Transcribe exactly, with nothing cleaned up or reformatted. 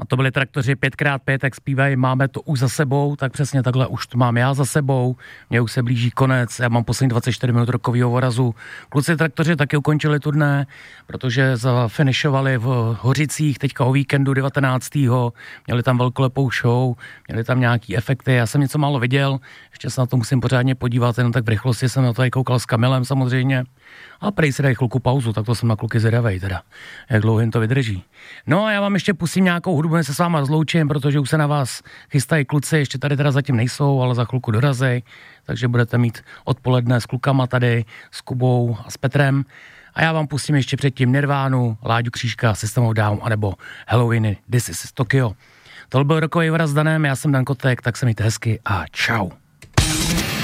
to byli Traktoři pět krát pět, jak zpívají, máme to už za sebou, tak přesně takhle už to mám já za sebou, mě už se blíží konec, já mám poslední dvacet čtyři minut rokovýho vorazu. Kluci Traktoři taky ukončili turné, protože zafinišovali v Hořicích teďka o víkendu devatenáctého Měli tam velkolepou show, měli tam nějaký efekty, já jsem něco málo viděl, ještě se na to musím pořádně podívat, jenom tak v rychlosti jsem na to i koukal s Kamilem samozřejmě. A prej si dají chvilku pauzu, tak to jsem na kluky zvědavej teda, jak dlouho jim to vydrží. No a já vám ještě pustím nějakou hudbu, než se s váma rozloučím, protože už se na vás chystají kluci, ještě tady teda zatím nejsou, ale za chvilku dorazej, takže budete mít odpoledne s klukama tady, s Kubou a s Petrem. A já vám pustím ještě předtím Nirvánu, Láďu Křížka, System of Down, anebo Halloweeny, This is Tokyo. Tohle byl rokový vraz s Danem, já jsem Dan Kotek, tak se mějte hezky a čau.